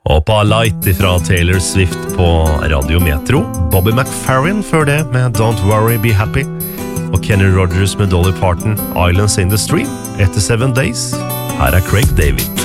Oppa Light fra Taylor Swift på Radio Metro. Bobby McFerrin før det med Don't Worry, Be Happy. Og Kenny Rogers med Dolly Parton, Islands in the Stream. Etter 7 Days, her Craig David.